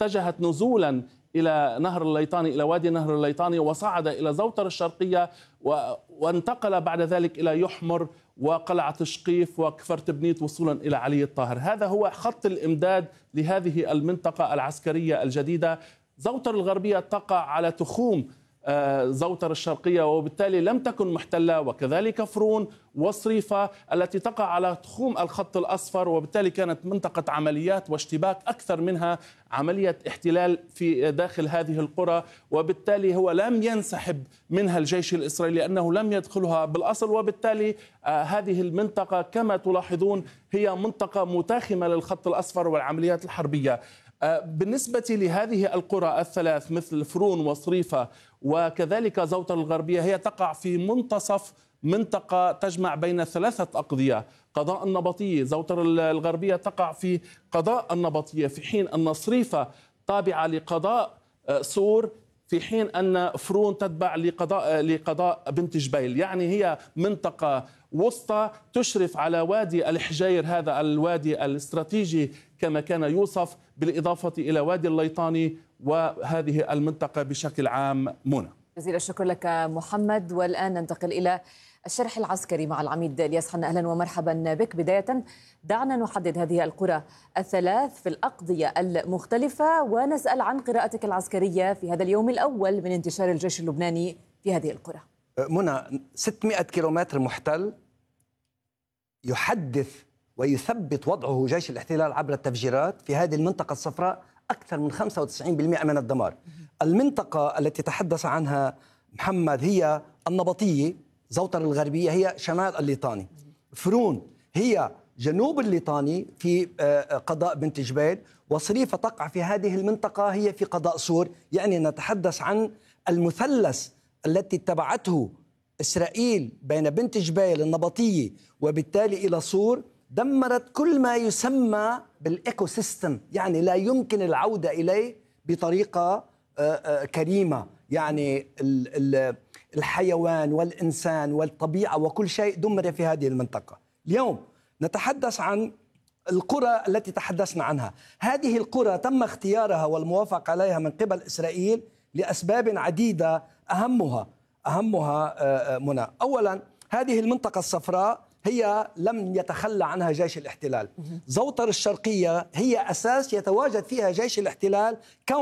اتجهت نزولا إلى نهر الليطاني، إلى وادي نهر الليطاني، وصعد إلى زوطر الشرقية وانتقل بعد ذلك إلى يحمر وقلعة شقيف وكفرت بنيت وصولا إلى علي الطاهر. هذا هو خط الإمداد لهذه المنطقة العسكرية الجديدة. زوطر الغربية تقع على تخوم زوطر الشرقية وبالتالي لم تكن محتلة، وكذلك فرون وصريفة التي تقع على تخوم الخط الأصفر، وبالتالي كانت منطقة عمليات واشتباك أكثر منها عملية احتلال في داخل هذه القرى، وبالتالي هو لم ينسحب منها الجيش الإسرائيلي لأنه لم يدخلها بالأصل، وبالتالي هذه المنطقة كما تلاحظون هي منطقة متاخمة للخط الأصفر والعمليات الحربية. بالنسبة لهذه القرى الثلاث مثل فرون وصريفة وكذلك زوطر الغربية، هي تقع في منتصف منطقة تجمع بين ثلاثة أقضية: قضاء النبطية. زوطر الغربية تقع في قضاء النبطية، في حين أن صريفة تابعة لقضاء سور، في حين أن فرون تتبع لقضاء بنت جبيل. يعني هي منطقة وسطى تشرف على وادي الحجير، هذا الوادي الاستراتيجي كما كان يوصف، بالإضافة إلى وادي الليطاني وهذه المنطقة بشكل عام. منى، جزيل الشكر لك محمد. والآن ننتقل إلى الشرح العسكري مع العميد الياس حنا. أهلا ومرحبا بك. بداية دعنا نحدد هذه القرى الثلاث في الأقضية المختلفة ونسأل عن قراءتك العسكرية في هذا اليوم الأول من انتشار الجيش اللبناني في هذه القرى. منى، 600 كيلومتر محتل يحدث ويثبت وضعه جيش الاحتلال عبر التفجيرات في هذه المنطقة الصفراء أكثر من 95% من الدمار. المنطقة التي تحدث عنها محمد هي النبطية، زوطر الغربية هي شمال الليطاني، فرون هي جنوب الليطاني في قضاء بنت جبيل، وصريفة تقع في هذه المنطقة هي في قضاء سور. يعني نتحدث عن المثلث التي اتبعته إسرائيل بين بنت جبيل النبطية وبالتالي إلى سور، دمرت كل ما يسمى بالإيكو سيستم، يعني لا يمكن العودة إليه بطريقة كريمة. يعني الحيوان والإنسان والطبيعة وكل شيء دمر في هذه المنطقة. اليوم نتحدث عن القرى التي تحدثنا عنها. هذه القرى تم اختيارها والموافقة عليها من قبل إسرائيل لأسباب عديدة، أهمها منى. أولا، هذه المنطقة الصفراء هي لم يتخلى عنها جيش الاحتلال. زوطر الشرقية هي أساس يتواجد فيها جيش الاحتلال،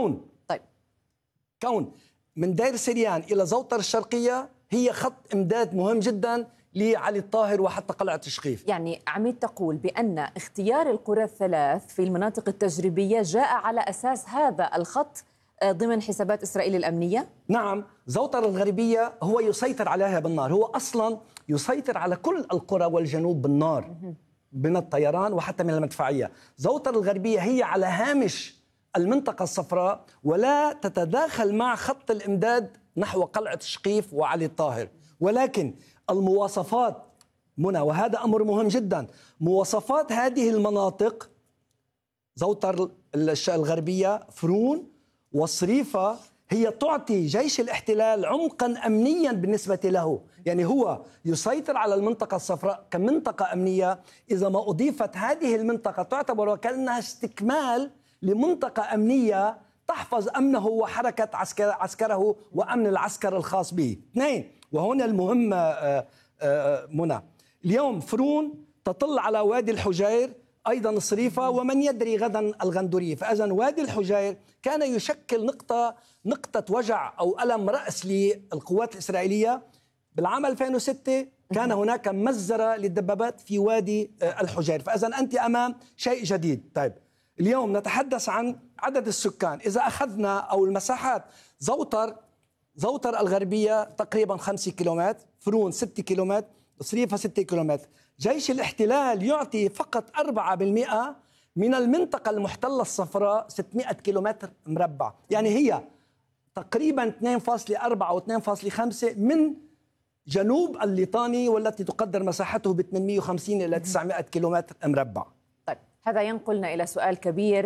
كون من دير سريان إلى زوطر الشرقية هي خط إمداد مهم جدا لعلي الطاهر وحتى قلعة شقيف. يعني عميد تقول بأن اختيار القرى الثلاث في المناطق التجريبية جاء على أساس هذا الخط ضمن حسابات إسرائيل الأمنية؟ نعم، زوطر الغربية هو يسيطر عليها بالنار، هو أصلا يسيطر على كل القرى والجنوب بالنار من الطيران وحتى من المدفعية. زوطر الغربية هي على هامش المنطقة الصفراء ولا تتداخل مع خط الإمداد نحو قلعة شقيف وعلي الطاهر، ولكن المواصفات منى، وهذا أمر مهم جدا، مواصفات هذه المناطق زوطر الغربية، فرون وصريفة، هي تعطي جيش الاحتلال عمقا أمنيا بالنسبة له. يعني هو يسيطر على المنطقة الصفراء كمنطقة أمنية. إذا ما أضيفت هذه المنطقة تعتبر وكأنها استكمال لمنطقة أمنية تحفظ أمنه وحركة عسكره وأمن العسكر الخاص به. اثنين، وهنا المهم منى، اليوم فرون تطل على وادي الحجير، أيضا صريفة، ومن يدري غدا الغندورية. فإذن وادي الحجير كان يشكل نقطة وجع أو ألم رأس للقوات الإسرائيلية. بالعام 2006 كان هناك مزرة للدبابات في وادي الحجير، فإذن أنت أمام شيء جديد. طيب، اليوم نتحدث عن عدد السكان. إذا أخذنا أو المساحات، زوطر الغربية تقريبا 5 كيلومتر، فرون 6 كيلومتر، صريفة 6 كيلومتر. جيش الاحتلال يعطي فقط 4% من المنطقة المحتلة الصفراء 600 كيلومتر مربع، يعني هي تقريبا 2.4 أو 2.5 من جنوب الليطاني، والتي تقدر مساحته ب 850 إلى 900 كيلومتر مربع. طيب، هذا ينقلنا إلى سؤال كبير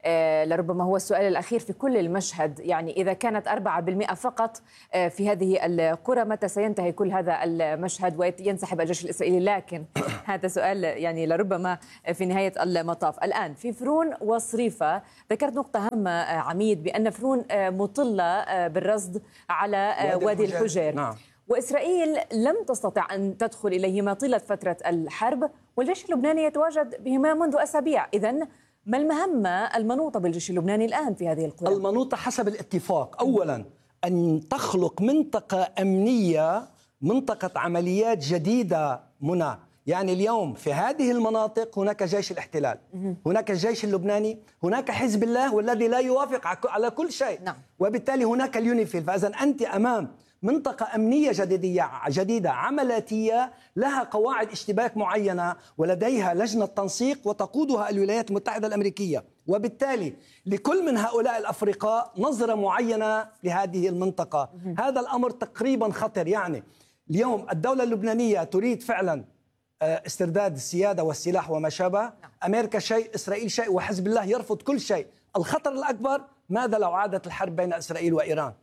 لربما هو السؤال الأخير في كل المشهد، يعني إذا كانت 4% فقط في هذه القرى، متى سينتهي كل هذا المشهد وينسحب الجيش الإسرائيلي؟ لكن هذا سؤال يعني لربما في نهاية المطاف. الآن في فرون وصريفة ذكرت نقطة هامة عميد، بأن فرون مطلة بالرصد على وادي الحجير. نعم. وإسرائيل لم تستطع أن تدخل إليهما طيلة فترة الحرب، والجيش اللبناني يتواجد بهما منذ أسابيع. إذن ما المهمة المنوطة بالجيش اللبناني الآن في هذه القرى؟ المنوطة حسب الاتفاق أولا أن تخلق منطقة أمنية، منطقة عمليات جديدة منى. يعني اليوم في هذه المناطق هناك جيش الاحتلال، هناك الجيش اللبناني، هناك حزب الله والذي لا يوافق على كل شيء. نعم. وبالتالي هناك اليونيفيل. فإذا أنت أمام منطقة أمنية جديدة عملياتية لها قواعد اشتباك معينة، ولديها لجنة تنسيق وتقودها الولايات المتحدة الأمريكية. وبالتالي لكل من هؤلاء الأفرقاء نظرة معينة لهذه المنطقة. هذا الأمر تقريبا خطر. يعني اليوم الدولة اللبنانية تريد فعلا استرداد السيادة والسلاح وما شابه. أمريكا شيء، إسرائيل شيء، وحزب الله يرفض كل شيء. الخطر الأكبر ماذا لو عادت الحرب بين إسرائيل وإيران؟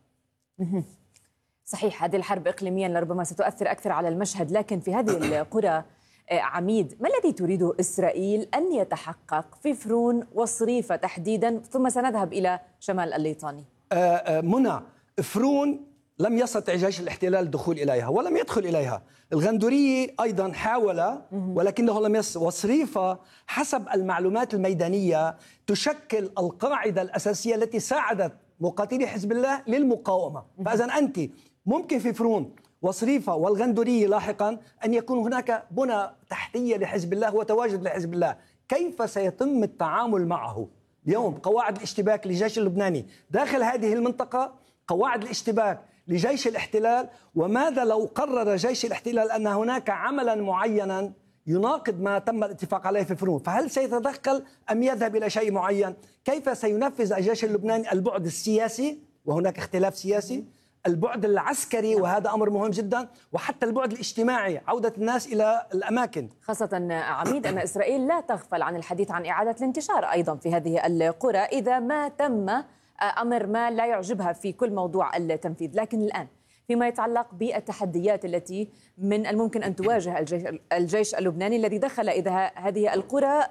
صحيح، هذه الحرب إقليميا لربما ستؤثر أكثر على المشهد، لكن في هذه القرى عميد، ما الذي تريده إسرائيل أن يتحقق في فرون وصريفة تحديدا، ثم سنذهب إلى شمال الليطاني؟ منى، فرون لم يستطع جيش الاحتلال الدخول إليها ولم يدخل إليها. الغندورية أيضا حاول ولكنه لم يستطع. وصريفة حسب المعلومات الميدانية تشكل القاعدة الأساسية التي ساعدت مقاتلي حزب الله للمقاومة. فإذا أنت ممكن في فرون وصريفة والغندورية لاحقا أن يكون هناك بنى تحتية لحزب الله وتواجد لحزب الله. كيف سيتم التعامل معه؟ اليوم قواعد الاشتباك للجيش اللبناني داخل هذه المنطقة، قواعد الاشتباك لجيش الاحتلال. وماذا لو قرر جيش الاحتلال أن هناك عملا معينا يناقض ما تم الاتفاق عليه في فرون؟ فهل سيتدخل أم يذهب إلى شيء معين؟ كيف سينفذ الجيش اللبناني البعد السياسي، وهناك اختلاف سياسي، البعد العسكري وهذا أمر مهم جدا، وحتى البعد الاجتماعي، عودة الناس إلى الأماكن؟ خاصة عميد أن إسرائيل لا تغفل عن الحديث عن إعادة الانتشار أيضا في هذه القرى إذا ما تم أمر ما لا يعجبها في كل موضوع التنفيذ. لكن الآن فيما يتعلق بالتحديات التي من الممكن أن تواجه الجيش اللبناني الذي دخل إذا هذه القرى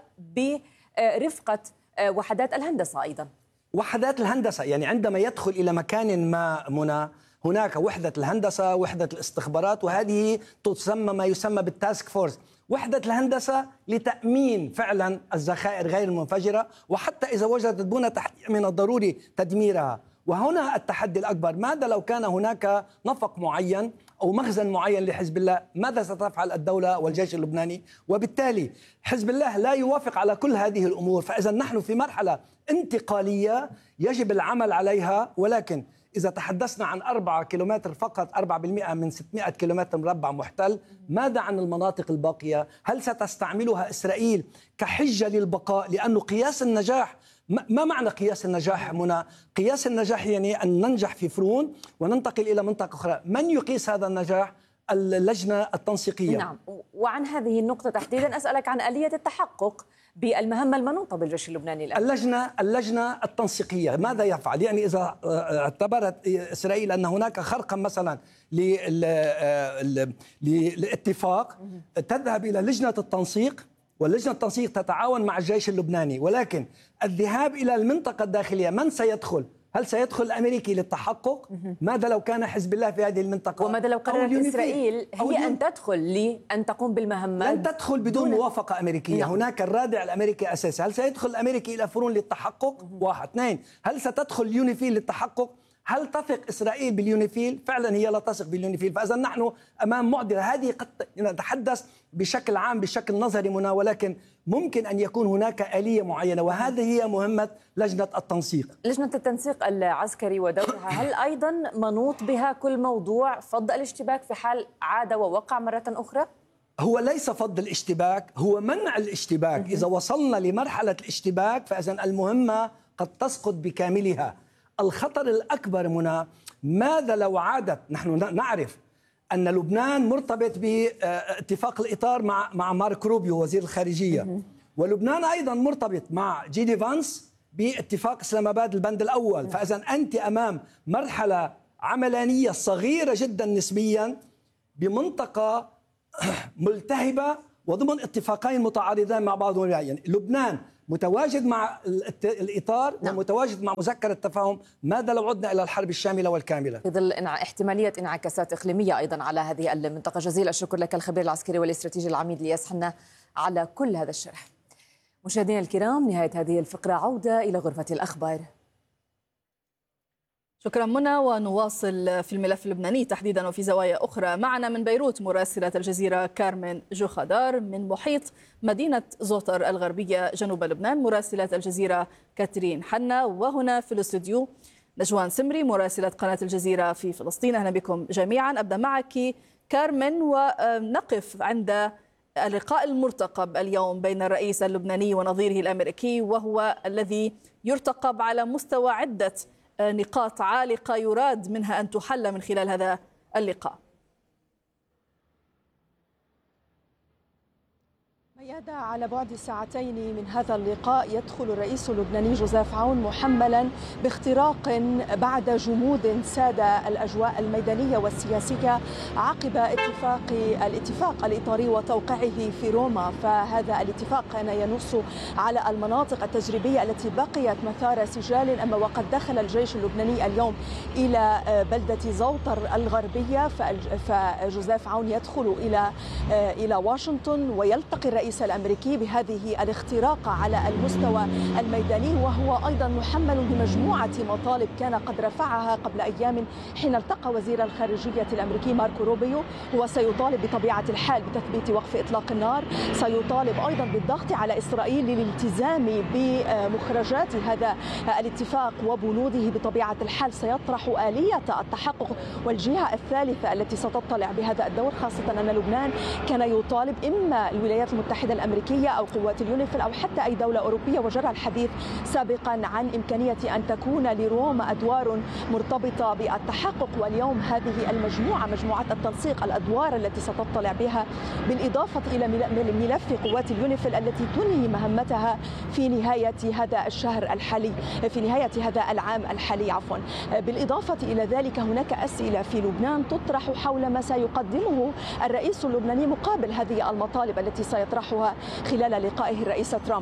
برفقة وحدات الهندسة أيضا. وحدات الهندسة، يعني عندما يدخل إلى مكان ما منى، هناك وحدة الهندسة، وحدة الاستخبارات، وهذه تسمى ما يسمى بالتاسك فورس. وحدة الهندسة لتأمين فعلا الذخائر غير المنفجرة، وحتى إذا وجدت بنى تحتية من الضروري تدميرها. وهنا التحدي الأكبر، ماذا لو كان هناك نفق معين أو مخزن معين لحزب الله؟ ماذا ستفعل الدولة والجيش اللبناني؟ وبالتالي حزب الله لا يوافق على كل هذه الأمور. فإذا نحن في مرحلة انتقالية يجب العمل عليها. ولكن إذا تحدثنا عن 4 كيلومتر فقط، 4% من 600 كيلومتر مربع محتل، ماذا عن المناطق الباقية؟ هل ستستعملها إسرائيل كحجة للبقاء؟ لأنه قياس النجاح، ما معنى قياس النجاح منى؟ قياس النجاح يعني أن ننجح في فرون وننتقل إلى منطقة أخرى. من يقيس هذا النجاح؟ اللجنة التنسيقية. نعم، وعن هذه النقطة تحديدا أسألك عن آلية التحقق بالمهمة المنوطة بالجيش اللبناني الآن. اللجنة التنسيقية ماذا يفعل؟ يعني إذا اعتبرت إسرائيل أن هناك خرقا مثلا للاتفاق، تذهب إلى لجنة التنسيق، واللجنة التنسيق تتعاون مع الجيش اللبناني. ولكن الذهاب إلى المنطقة الداخلية، من سيدخل؟ هل سيدخل الأمريكي للتحقق؟ ماذا لو كان حزب الله في هذه المنطقة؟ وماذا لو قررت إسرائيل هي أن تدخل لأن تقوم بالمهمات؟ لن تدخل بدون موافقة أمريكية. نعم. هناك الرادع الأمريكي أساسي. هل سيدخل الأمريكي إلى فرون للتحقق؟ 1. 2. هل ستدخل اليونيفيل للتحقق؟ هل تثق إسرائيل باليونيفيل؟ فعلا هي لا تثق باليونيفيل. فإذا نحن أمام معضلة. هذه قد نتحدث بشكل عام بشكل نظري منى، ولكن ممكن أن يكون هناك آلية معينة، وهذه هي مهمة لجنة التنسيق. لجنة التنسيق العسكري ودورها، هل أيضا منوط بها كل موضوع فض الاشتباك في حال عاد ووقع مرة أخرى؟ هو ليس فض الاشتباك، هو منع الاشتباك. إذا وصلنا لمرحلة الاشتباك فإذا المهمة قد تسقط بكاملها. الخطر الأكبر منى، ماذا لو عادت؟ نحن نعرف أن لبنان مرتبط باتفاق الإطار مع مارك روبيو وزير الخارجية، ولبنان أيضا مرتبط مع جيدي فانس باتفاق اسلام اباد البند الاول. فاذا انت امام مرحله عملانيه صغيره جدا نسبيا بمنطقه ملتهبه وضمن اتفاقين متعارضين مع بعضهم. يعني لبنان متواجد مع الإطار ومتواجد مع مذكرة التفاهم. ماذا لو عدنا إلى الحرب الشاملة والكاملة؟ في ظل احتمالية انعكاسات إقليمية أيضا على هذه المنطقة. جزيل الشكر لك الخبير العسكري والاستراتيجي العميد الياس حنا على كل هذا الشرح. مشاهدينا الكرام، نهاية هذه الفقرة، عودة إلى غرفة الأخبار. شكرا منى، ونواصل في الملف اللبناني تحديدا وفي زوايا أخرى. معنا من بيروت مراسلة الجزيرة كارمن جوخدار، من محيط مدينة زوطر الغربية جنوب لبنان مراسلة الجزيرة كاترين حنا، وهنا في الاستوديو نجوان سمري مراسلة قناة الجزيرة في فلسطين. أهلا بكم جميعا. أبدأ معك كارمن، ونقف عند اللقاء المرتقب اليوم بين الرئيس اللبناني ونظيره الأمريكي، وهو الذي يرتقب على مستوى عدة نقاط عالقة يراد منها أن تحل من خلال هذا اللقاء. ميادة، على بعد ساعتين من هذا اللقاء يدخل الرئيس اللبناني جوزيف عون محملا باختراق بعد جمود ساد الأجواء الميدانية والسياسية عقب الاتفاق الإطاري وتوقيعه في روما. فهذا الاتفاق كان ينص على المناطق التجريبية التي بقيت مثار سجال، أما وقد دخل الجيش اللبناني اليوم إلى بلدة زوطر الغربية. فجوزيف عون يدخل إلى واشنطن ويلتقي الرئيس الأمريكي بهذه الاختراق على المستوى الميداني، وهو أيضا محمل بمجموعة مطالب كان قد رفعها قبل أيام حين التقى وزير الخارجية الأمريكي ماركو روبيو. هو سيطالب بطبيعة الحال بتثبيت وقف إطلاق النار، سيطالب أيضا بالضغط على إسرائيل للالتزام بمخرجات هذا الاتفاق وبنوده بطبيعة الحال، سيطرح آلية التحقق. والجهة الثالثة التي ستطلع بهذا الدور، خاصة أن لبنان كان يطالب إما الولايات المتحدة الأمريكية أو قوات اليونيفيل أو حتى أي دولة أوروبية، وجرى الحديث سابقا عن إمكانية أن تكون لروما أدوار مرتبطة بالتحقق. واليوم هذه مجموعة التنسيق، الأدوار التي ستطلع بها، بالإضافة إلى ملف قوات اليونيفيل التي تنهي مهمتها في نهاية هذا الشهر الحالي، في نهاية هذا العام الحالي عفوا. بالإضافة إلى ذلك هناك أسئلة في لبنان تطرح حول ما سيقدمه الرئيس اللبناني مقابل هذه المطالب التي سيطرحها خلال لقائه الرئيس ترامب.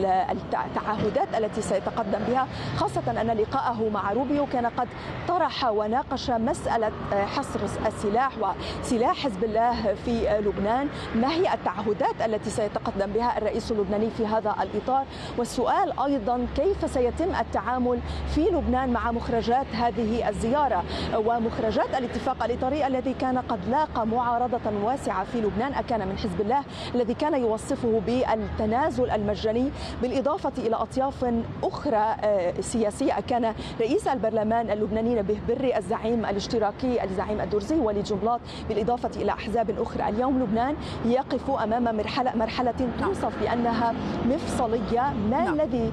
التعهدات التي سيتقدم بها، خاصة أن لقاءه مع روبيو كان قد طرح وناقش مسألة حصر السلاح وسلاح حزب الله في لبنان. ما هي التعهدات التي سيتقدم بها الرئيس اللبناني في هذا الإطار؟ والسؤال أيضا كيف سيتم التعامل في لبنان مع مخرجات هذه الزيارة ومخرجات الاتفاق الإطاري الذي كان قد لاقى معارضة واسعة في لبنان، أكان من حزب الله الذي كان يوصفه بالتنازل المجاني، بالإضافة إلى أطياف أخرى سياسية. كان رئيس البرلمان اللبناني به بري الزعيم الاشتراكي الزعيم الدرزي وليد جنبلاط، بالإضافة إلى أحزاب أخرى. اليوم لبنان يقف أمام مرحلة توصف بأنها مفصلية. ما الذي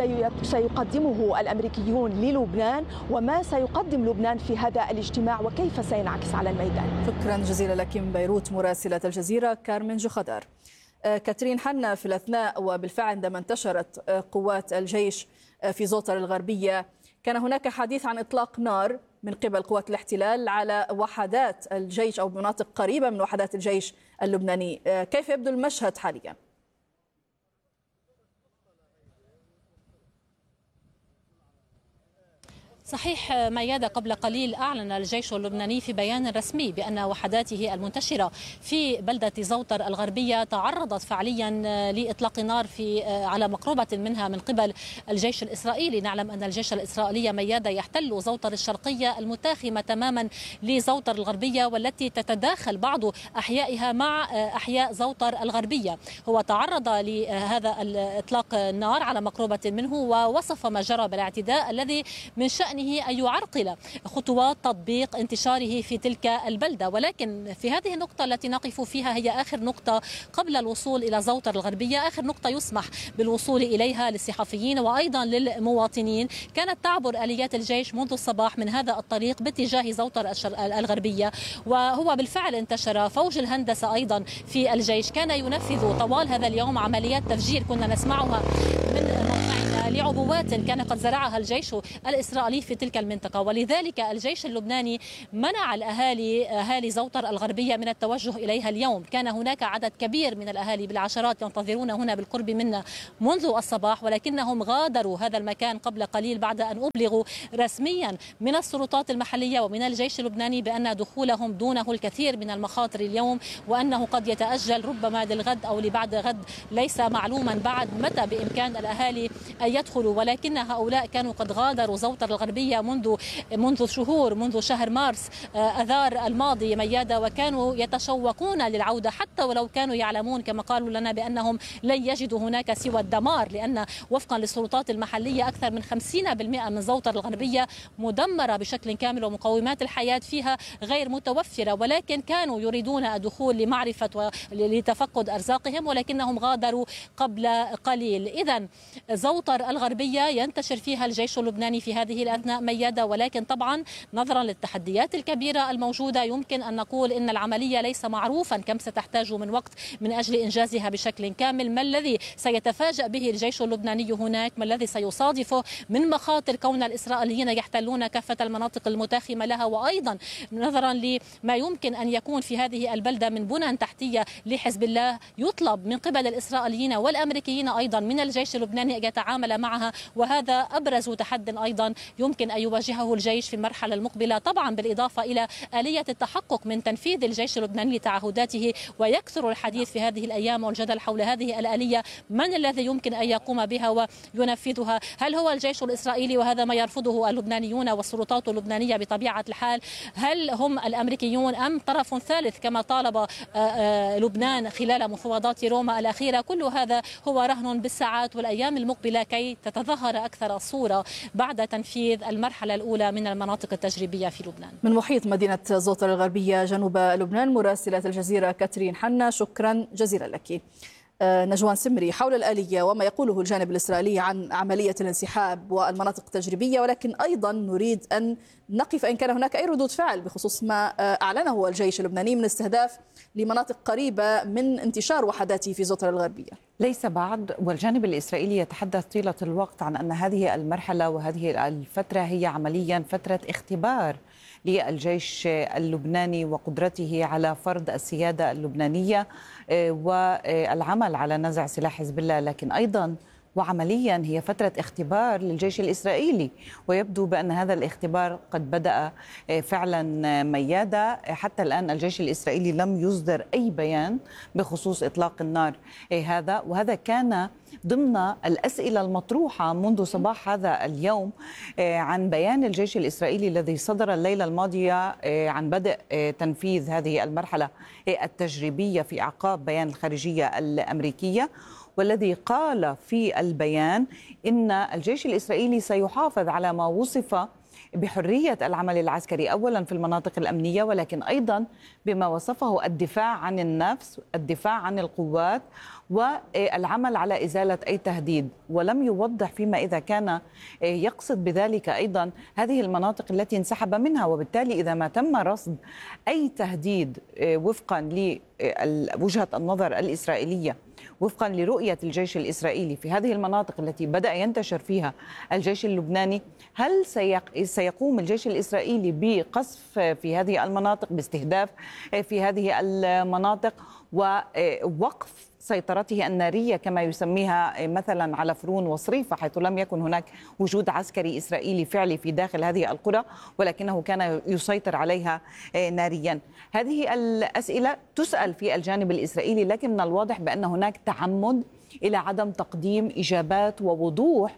سيقدمه الأمريكيون للبنان وما سيقدم لبنان في هذا الاجتماع وكيف سينعكس على الميدان؟ شكرا جزيلا لك من بيروت مراسلة الجزيرة كارمن جوخدار. كاترين حنا، في الأثناء وبالفعل عندما انتشرت قوات الجيش في زوطر الغربية كان هناك حديث عن إطلاق نار من قبل قوات الاحتلال على وحدات الجيش أو مناطق قريبة من وحدات الجيش اللبناني. كيف يبدو المشهد حاليا؟ صحيح ميادة، قبل قليل أعلن الجيش اللبناني في بيان رسمي بأن وحداته المنتشرة في بلدة زوطر الغربية تعرضت فعليا لإطلاق نار على مقربة منها من قبل الجيش الإسرائيلي. نعلم أن الجيش الإسرائيلي ميادة يحتل زوطر الشرقية المتاخمة تماما لزوطر الغربية، والتي تتداخل بعض أحيائها مع أحياء زوطر الغربية. هو تعرض لهذا الإطلاق النار على مقربة منه، ووصف ما جرى بالاعتداء الذي من شأن أن يعرقل خطوات تطبيق انتشاره في تلك البلدة. ولكن في هذه النقطة التي نقف فيها هي آخر نقطة قبل الوصول إلى زوطر الغربية، آخر نقطة يسمح بالوصول إليها للصحفيين وأيضا للمواطنين. كانت تعبر آليات الجيش منذ الصباح من هذا الطريق باتجاه زوطر الغربية، وهو بالفعل انتشر. فوج الهندسة أيضا في الجيش كان ينفذ طوال هذا اليوم عمليات تفجير كنا نسمعها من موقعنا بعبوات كان قد زرعها الجيش الإسرائيلي في تلك المنطقة. ولذلك الجيش اللبناني منع أهالي زوطر الغربية من التوجه إليها اليوم. كان هناك عدد كبير من الأهالي بالعشرات ينتظرون هنا بالقرب منا منذ الصباح، ولكنهم غادروا هذا المكان قبل قليل بعد أن أبلغوا رسميا من السلطات المحلية ومن الجيش اللبناني بأن دخولهم دونه الكثير من المخاطر اليوم، وأنه قد يتأجل ربما للغد أو لبعد غد، ليس معلوما بعد متى بإمكان الأهالي أن يدخلوا. ولكن هؤلاء كانوا قد غادروا زوطر الغربية منذ شهور، منذ شهر مارس أذار الماضي ميادة، وكانوا يتشوقون للعودة حتى ولو كانوا يعلمون كما قالوا لنا بأنهم لن يجدوا هناك سوى الدمار، لأن وفقا للسلطات المحلية أكثر من 50% من زوطر الغربية مدمرة بشكل كامل ومقومات الحياة فيها غير متوفرة، ولكن كانوا يريدون الدخول لمعرفة ولتفقد أرزاقهم، ولكنهم غادروا قبل قليل. إذن زوطر الغربية ينتشر فيها الجيش اللبناني في هذه الأثناء ميادة، ولكن طبعا نظرا للتحديات الكبيرة الموجودة يمكن أن نقول إن العملية ليس معروفا كم ستحتاج من وقت من أجل إنجازها بشكل كامل. ما الذي سيتفاجأ به الجيش اللبناني هناك؟ ما الذي سيصادفه من مخاطر كون الإسرائيليين يحتلون كافة المناطق المتاخمة لها، وأيضا نظرا لما يمكن أن يكون في هذه البلدة من بنى تحتية لحزب الله يطلب من قبل الإسرائيليين والأمريكيين أيضا من الجيش اللبناني أن يتعامل معها، وهذا أبرز تحد أيضا يمكن أن يواجهه الجيش في المرحلة المقبلة، طبعا بالإضافة إلى آلية التحقق من تنفيذ الجيش اللبناني لتعهداته. ويكثر الحديث في هذه الأيام والجدل حول هذه الآلية، من الذي يمكن أن يقوم بها وينفذها؟ هل هو الجيش الإسرائيلي وهذا ما يرفضه اللبنانيون والسلطات اللبنانية بطبيعة الحال؟ هل هم الأمريكيون أم طرف ثالث كما طالب لبنان خلال مفاوضات روما الأخيرة؟ كل هذا هو رهن بالساعات والأيام المقبلة كي تتظاهر أكثر الصورة بعد تنفيذ المرحلة الأولى من المناطق التجريبية في لبنان. من محيط مدينة زوطر الغربية جنوب لبنان مراسلة الجزيرة كاترين حنا، شكرا جزيلا لك. نجوان سمري، حول الآلية وما يقوله الجانب الإسرائيلي عن عملية الانسحاب والمناطق التجريبية، ولكن أيضا نريد أن نقف إن كان هناك أي ردود فعل بخصوص ما أعلنه الجيش اللبناني من استهداف لمناطق قريبة من انتشار وحداته في زوطر الغربية. ليس بعد، والجانب الإسرائيلي يتحدث طيلة الوقت عن أن هذه المرحلة وهذه الفترة هي عمليا فترة اختبار للجيش اللبناني وقدرته على فرض السيادة اللبنانية والعمل على نزع سلاح حزب الله، لكن أيضا وعمليا هي فترة اختبار للجيش الإسرائيلي، ويبدو بأن هذا الاختبار قد بدأ فعلا ميادة. حتى الآن الجيش الإسرائيلي لم يصدر أي بيان بخصوص إطلاق النار وهذا كان ضمن الأسئلة المطروحة منذ صباح هذا اليوم عن بيان الجيش الإسرائيلي الذي صدر الليلة الماضية عن بدء تنفيذ هذه المرحلة التجريبية في أعقاب بيان الخارجية الأمريكية، والذي قال في البيان إن الجيش الإسرائيلي سيحافظ على ما وصف بحرية العمل العسكري أولا في المناطق الأمنية، ولكن أيضا بما وصفه الدفاع عن النفس، الدفاع عن القوات، والعمل على إزالة أي تهديد. ولم يوضح فيما إذا كان يقصد بذلك أيضا هذه المناطق التي انسحب منها، وبالتالي إذا ما تم رصد أي تهديد وفقا لوجهة النظر الإسرائيلية، وفقا لرؤية الجيش الإسرائيلي في هذه المناطق التي بدأ ينتشر فيها الجيش اللبناني، هل سيقوم الجيش الإسرائيلي بقصف في هذه المناطق، باستهداف في هذه المناطق ووقف سيطرته النارية كما يسميها مثلا على فرون وصريفة، حيث لم يكن هناك وجود عسكري إسرائيلي فعلي في داخل هذه القرى ولكنه كان يسيطر عليها ناريا؟ هذه الأسئلة تسأل في الجانب الإسرائيلي، لكن من الواضح بأن هناك تعمد إلى عدم تقديم إجابات ووضوح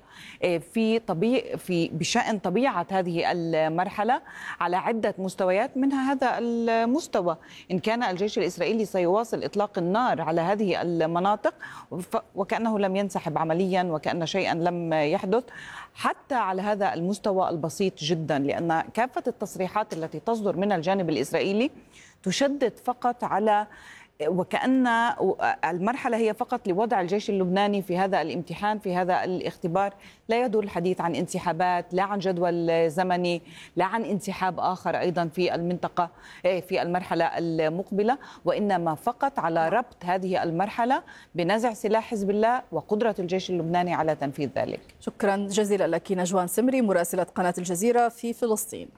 بشأن طبيعة هذه المرحلة على عدة مستويات، منها هذا المستوى إن كان الجيش الإسرائيلي سيواصل إطلاق النار على هذه المناطق وكأنه لم ينسحب عمليا وكأن شيئا لم يحدث، حتى على هذا المستوى البسيط جدا، لأن كافة التصريحات التي تصدر من الجانب الإسرائيلي تشدد فقط على وكأن المرحلة هي فقط لوضع الجيش اللبناني في هذا الامتحان، في هذا الاختبار. لا يدور الحديث عن انسحابات، لا عن جدول زمني، لا عن انسحاب آخر أيضا في المنطقة في المرحلة المقبلة، وإنما فقط على ربط هذه المرحلة بنزع سلاح حزب الله وقدرة الجيش اللبناني على تنفيذ ذلك. شكرا جزيلا لك نجوان سمري مراسلة قناة الجزيرة في فلسطين.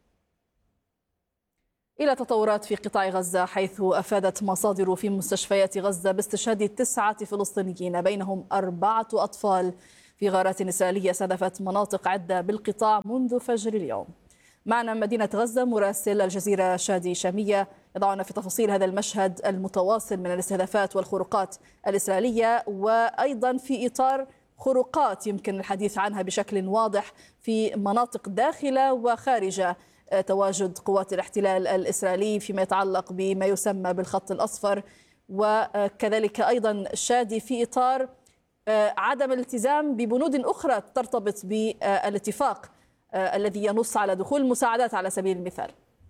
إلى تطورات في قطاع غزة، حيث أفادت مصادر في مستشفيات غزة باستشهاد 9 فلسطينيين بينهم 4 أطفال في غارات إسرائيلية استهدفت مناطق عدة بالقطاع منذ فجر اليوم. معنا مدينة غزة مراسل الجزيرة شادي شامية يضعنا في تفاصيل هذا المشهد المتواصل من الاستهدافات والخروقات الإسرائيلية، وأيضا في إطار خروقات يمكن الحديث عنها بشكل واضح في مناطق داخلة وخارج تواجد قوات الاحتلال الإسرائيلي فيما يتعلق بما يسمى بالخط الأصفر، وكذلك أيضا شادي في إطار عدم الالتزام ببنود أخرى ترتبط بالاتفاق الذي ينص على دخول المساعدات على سبيل المثال.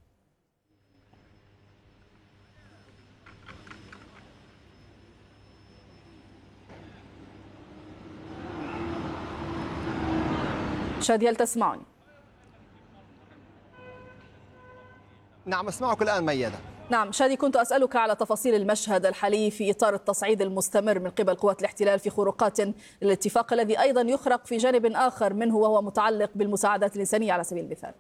شادي هل تسمعني؟ نعم أسمعك الآن ميادة. نعم شادي، كنت أسألك على تفاصيل المشهد الحالي في إطار التصعيد المستمر من قبل قوات الاحتلال في خروقات للاتفاق الذي أيضا يخرق في جانب آخر منه وهو متعلق بالمساعدات الإنسانية على سبيل المثال.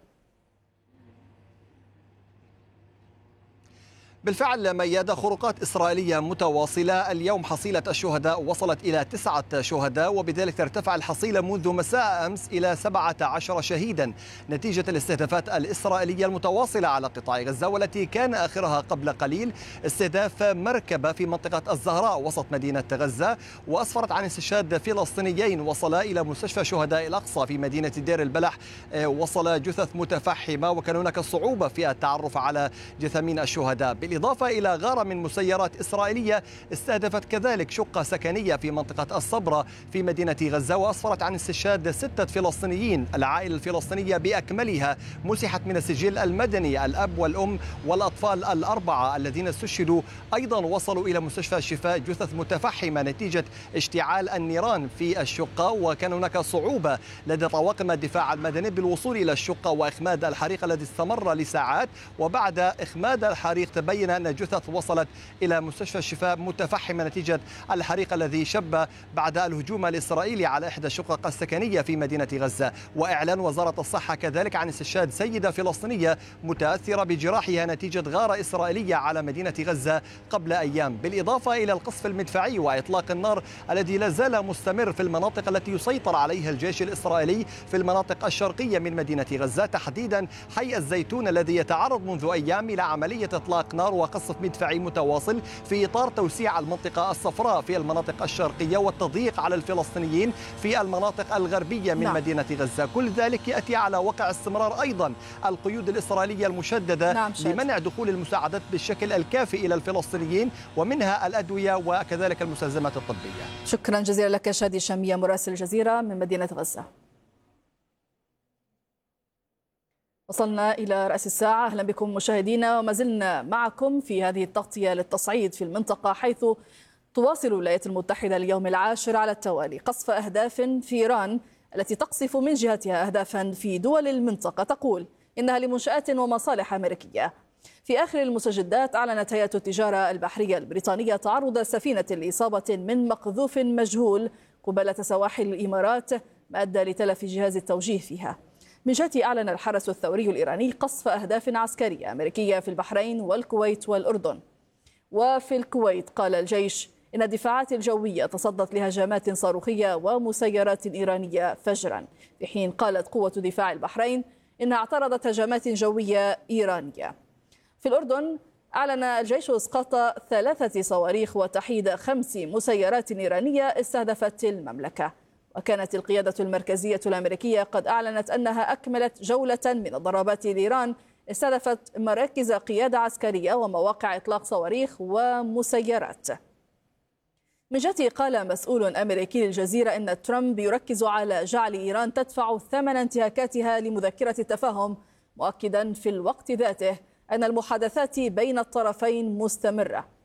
بالفعل ميادة، خروقات إسرائيلية متواصلة. اليوم حصيلة الشهداء وصلت إلى 9 شهداء، وبذلك ترتفع الحصيلة منذ مساء أمس إلى 17 شهيدا نتيجة الاستهدافات الإسرائيلية المتواصلة على قطاع غزة، والتي كان آخرها قبل قليل استهداف مركبة في منطقة الزهراء وسط مدينة غزة، وأسفرت عن استشهاد فلسطينيين وصلا إلى مستشفى شهداء الأقصى في مدينة دير البلح. وصل جثث متفحمة وكان هناك صعوبة في التعرف على جثامين الشهداء، بالإضافة إلى غارة من مسيرات إسرائيلية استهدفت كذلك شقة سكنية في منطقة الصبرة في مدينة غزة، وأسفرت عن استشهاد 6 فلسطينيين. العائلة الفلسطينية بأكملها مسحت من السجل المدني، الأب والأم والأطفال ال4 الذين استشهدوا أيضا وصلوا إلى مستشفى الشفاء جثث متفحمة نتيجة اشتعال النيران في الشقة، وكان هناك صعوبة لدى طواقم الدفاع المدني بالوصول إلى الشقة وإخماد الحريق الذي استمر لساعات. وبعد إخماد الحريق تبين أن جثث وصلت إلى مستشفى الشفاء متفحمة نتيجة الحريق الذي شب بعد الهجوم الإسرائيلي على إحدى الشقق السكنية في مدينة غزة. وإعلان وزارة الصحة كذلك عن استشهاد سيدة فلسطينية متأثرة بجراحها نتيجة غارة إسرائيلية على مدينة غزة قبل أيام، بالإضافة إلى القصف المدفعي وإطلاق النار الذي لا زال مستمر في المناطق التي يسيطر عليها الجيش الإسرائيلي في المناطق الشرقية من مدينة غزة، تحديدا حي الزيتون الذي يتعرض منذ أيام إلى عملية إطلاق نار وقصف مدفعي متواصل في إطار توسيع المنطقة الصفراء في المناطق الشرقية والتضييق على الفلسطينيين في المناطق الغربية من مدينة غزة. كل ذلك يأتي على وقع استمرار أيضا القيود الإسرائيلية المشددة لمنع دخول المساعدات بالشكل الكافي إلى الفلسطينيين، ومنها الأدوية وكذلك المستلزمات الطبية. شكرا جزيلا لك شادي شامية مراسل الجزيرة من مدينة غزة. وصلنا إلى رأس الساعة. أهلا بكم مشاهدينا، وما زلنا معكم في هذه التغطية للتصعيد في المنطقة، حيث تواصل الولايات المتحدة اليوم العاشر على التوالي قصف أهداف في إيران التي تقصف من جهتها أهدافا في دول المنطقة تقول إنها لمنشآت ومصالح أمريكية. في آخر المستجدات أعلنت هيئة التجارة البحرية البريطانية تعرض سفينة لإصابة من مقذوف مجهول قبالة سواحل الإمارات، ما أدى لتلف جهاز التوجيه فيها. من جهته أعلن الحرس الثوري الإيراني قصف أهداف عسكرية أمريكية في البحرين والكويت والأردن. وفي الكويت قال الجيش إن الدفاعات الجوية تصدت لهجمات صاروخية ومسيرات إيرانية فجرا، في حين قالت قوة دفاع البحرين إنها اعترضت هجمات جوية إيرانية. في الأردن أعلن الجيش إسقاط 3 صواريخ وتحييد 5 مسيرات إيرانية استهدفت المملكة. وكانت القيادة المركزية الأمريكية قد أعلنت أنها أكملت جولة من الضربات لإيران استهدفت مراكز قيادة عسكرية ومواقع إطلاق صواريخ ومسيرات. من جهته قال مسؤول أمريكي للجزيرة إن ترامب يركز على جعل إيران تدفع ثمن انتهاكاتها لمذكرة التفاهم، مؤكدا في الوقت ذاته أن المحادثات بين الطرفين مستمرة.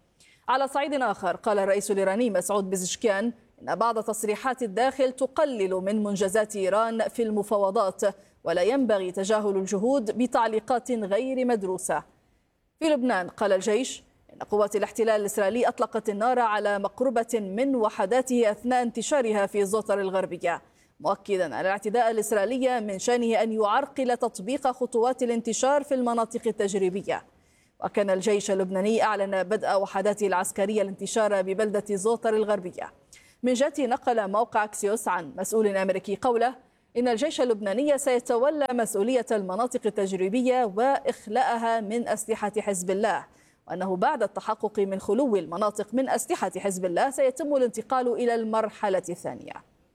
على صعيد آخر قال الرئيس الإيراني مسعود بزشكيان إن بعض تصريحات الداخل تقلل من منجزات إيران في المفاوضات، ولا ينبغي تجاهل الجهود بتعليقات غير مدروسة. في لبنان قال الجيش إن قوات الاحتلال الإسرائيلي أطلقت النار على مقربة من وحداته أثناء انتشارها في زوطر الغربية، مؤكدا أن الاعتداء الإسرائيلي من شأنه أن يعرقل تطبيق خطوات الانتشار في المناطق التجريبية. وكان الجيش اللبناني أعلن بدء وحداته العسكرية الانتشار ببلدة زوطر الغربية. من جهته نقل موقع أكسيوس عن مسؤول أمريكي قوله إن الجيش اللبناني سيتولى مسؤولية المناطق التجريبية وإخلاءها من أسلحة حزب الله، وأنه بعد التحقق من خلو المناطق من أسلحة حزب الله سيتم الانتقال إلى المرحلة الثانية.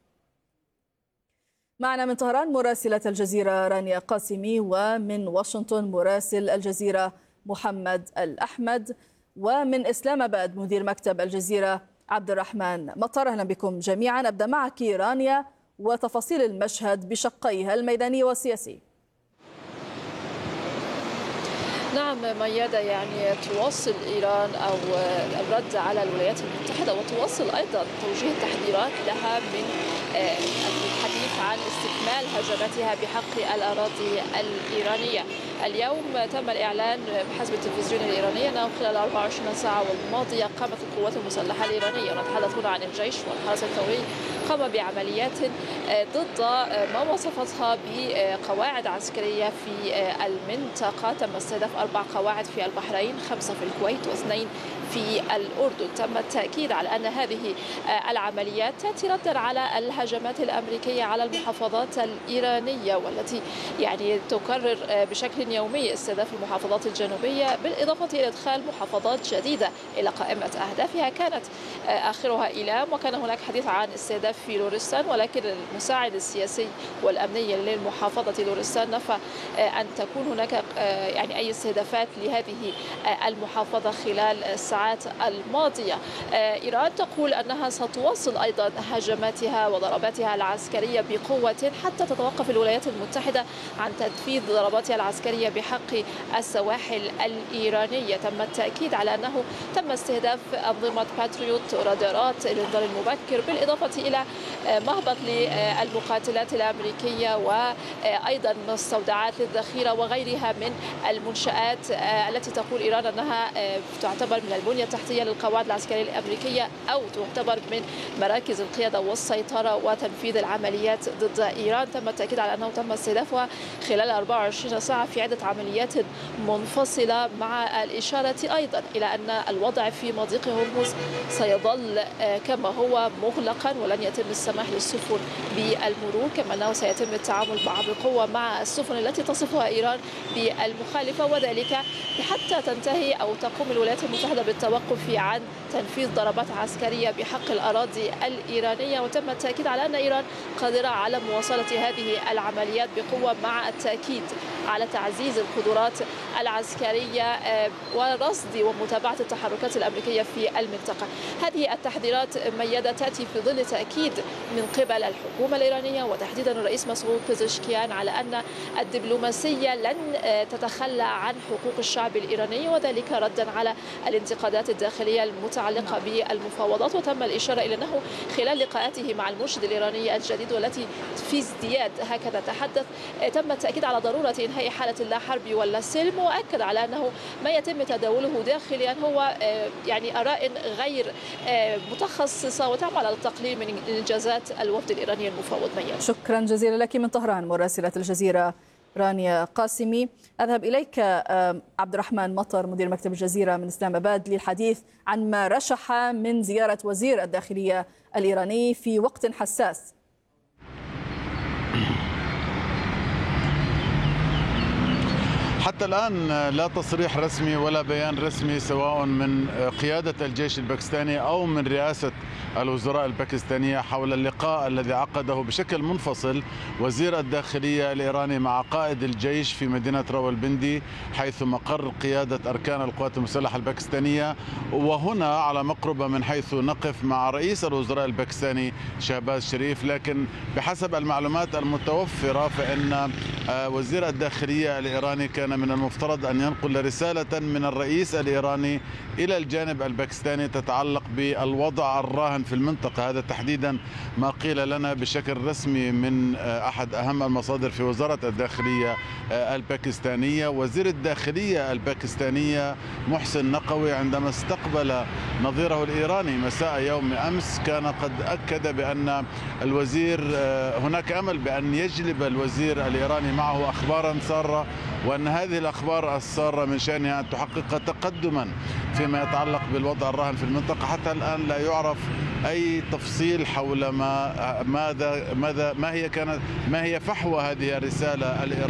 معنا من طهران مراسلة الجزيرة رانيا قاسمي، ومن واشنطن مراسل الجزيرة محمد الأحمد، ومن إسلام آباد مدير مكتب الجزيرة عبد الرحمن مطر. أهلا بكم جميعا. أبدأ معك رانيا وتفاصيل المشهد بشقيها الميداني والسياسي. نعم ميادة، يعني تواصل إيران أو الرد على الولايات المتحدة وتواصل أيضا توجيه التحذيرات لها من الحديث عن استكمال هجماتها بحق الأراضي الإيرانية. اليوم تم الإعلان بحسب التلفزيون الإيراني أنه خلال 24 ساعة الماضية قامت القوات المسلحة الإيرانية، ونتحدث هنا عن الجيش والحرس الثوري، قام بعمليات ضد ما وصفتها بقواعد عسكرية في المنطقة. تم استهداف 4 قواعد في البحرين، 5 في الكويت و2 في الأردن. تم التأكيد على أن هذه العمليات تأتي ردا على الهجمات الأمريكية على المحافظات الإيرانية، والتي يعني تكرر بشكل يومي استهداف المحافظات الجنوبية، بالإضافة إلى إدخال محافظات جديدة إلى قائمة أهدافها كانت آخرها إيلام. وكان هناك حديث عن استهداف في لورستان، ولكن المساعد السياسي والأمني للمحافظة لورستان نفى أن تكون هناك يعني أي استهدافات لهذه المحافظة خلال الساعات الماضية. إيران تقول أنها ستواصل أيضا هجماتها وضرباتها العسكرية بقوة حتى تتوقف الولايات المتحدة عن تنفيذ ضرباتها العسكرية بحق السواحل الإيرانية. تم التأكيد على أنه تم استهداف أنظمة باتريوت ورادارات الإنذار المبكر، بالإضافة إلى مهبط للمقاتلات الأمريكية وأيضا مستودعات للذخيرة وغيرها من المنشآت التي تقول إيران أنها تعتبر من البنية التحتية للقواعد العسكرية الأمريكية أو تعتبر من مراكز القيادة والسيطرة وتنفيذ العمليات ضد إيران. تم التأكيد على أنه تم استهدافها خلال 24 ساعة في عدة عمليات منفصلة، مع الإشارة أيضا إلى أن الوضع في مضيق هرمز سيظل كما هو مغلقا ولن يتم السماح للسفن بالمرور، كما أنه سيتم التعامل بقوة مع السفن التي تصفها إيران بالمخالفة، وذلك حتى تنتهي أو تقوم الولايات المتحدة بالتوقف عن تنفيذ ضربات عسكرية بحق الأراضي الإيرانية. وتم التأكيد على أن إيران قادرة على مواصلة هذه العمليات بقوة، مع التأكيد على تعزيز القدرات العسكرية ورصد ومتابعة التحركات الأمريكية في المنطقة. هذه التحذيرات ميادة تأتي في ظل تأكيد من قبل الحكومة الإيرانية وتحديدا الرئيس مسعود بزشكيان على أن الدبلوماسية لن تتخلى عن حقوق الشعب الإيراني، وذلك ردا على الانتقادات الداخلية المتعلقة بالمفاوضات. وتم الإشارة إلى أنه خلال لقاءاته مع المرشد الإيراني الجديد والتي في ازدياد هكذا تحدث، تم التأكيد على ضرورة إنهاء حالة اللا حرب ولا سلم، وأكد على أنه ما يتم تداوله داخليا هو يعني آراء غير متخصصة وتعمل على التقليل من إنجازات الوفد الإيراني المفاوض. ميادة، شكرا جزيلا لك من طهران مراسلة الجزيرة رانيا قاسمي. أذهب إليك عبد الرحمن مطر مدير مكتب الجزيرة من إسلام آباد للحديث عن ما رشح من زيارة وزير الداخلية الإيراني في وقت حساس. حتى الآن لا تصريح رسمي ولا بيان رسمي سواء من قيادة الجيش الباكستاني أو من رئاسة الوزراء الباكستانية حول اللقاء الذي عقده بشكل منفصل وزير الداخلية الإيراني مع قائد الجيش في مدينة راولبندي حيث مقر قيادة أركان القوات المسلحة الباكستانية، وهنا على مقربة من حيث نقف مع رئيس الوزراء الباكستاني شهباز شريف. لكن بحسب المعلومات المتوفرة فإن وزير الداخلية الإيراني كان من المفترض أن ينقل رسالة من الرئيس الإيراني إلى الجانب الباكستاني تتعلق بالوضع الراهن في المنطقة. هذا تحديدا ما قيل لنا بشكل رسمي من أحد أهم المصادر في وزارة الداخلية الباكستانية. وزير الداخلية الباكستانية محسن نقوي عندما استقبل نظيره الإيراني مساء يوم أمس كان قد أكد بأن الوزير هناك أمل بأن يجلب الوزير الإيراني معه أخبارا سارة، وأن هذه الأخبار السارة من شأنها أن تحقق تقدما فيما يتعلق بالوضع الراهن في المنطقة. حتى الآن لا يعرف أي تفصيل حول ما هي فحوى هذه الرسالة الإيرانية